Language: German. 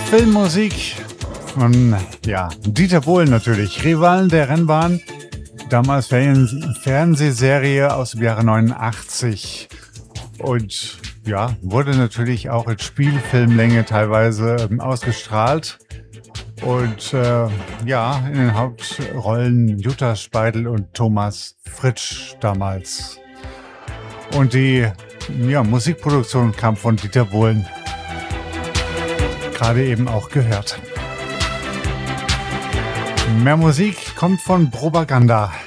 Filmmusik von Dieter Bohlen natürlich. Rivalen der Rennbahn. Damals Fernsehserie aus dem Jahre 89. Und wurde natürlich auch in Spielfilmlänge teilweise ausgestrahlt. Und in den Hauptrollen Jutta Speidel und Thomas Fritsch damals. Und die Musikproduktion kam von Dieter Bohlen. Gerade eben auch gehört. Mehr Musik kommt von Propaganda.